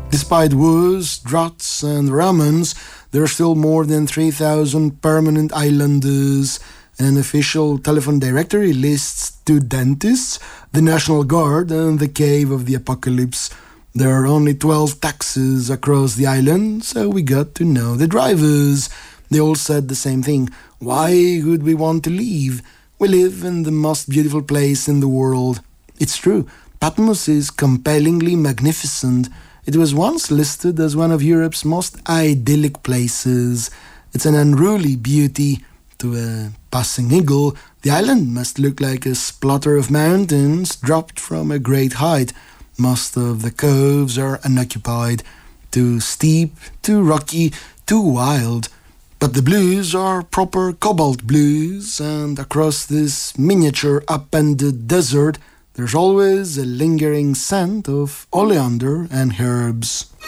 Despite wars, droughts, and ramens, there are still more than 3,000 permanent islanders. An official telephone directory lists 2 dentists, the National Guard, and the Cave of the Apocalypse. There are only 12 taxis across the island, so we got to know the drivers. They all said the same thing. Why would we want to leave? We live in the most beautiful place in the world. It's true, Patmos is compellingly magnificent. It was once listed as one of Europe's most idyllic places. It's an unruly beauty. To a passing eagle, the island must look like a splatter of mountains dropped from a great height. Most of the coves are unoccupied, too steep, too rocky, too wild. But the blues are proper cobalt blues, and across this miniature upended desert, there's always a lingering scent of oleander and herbs.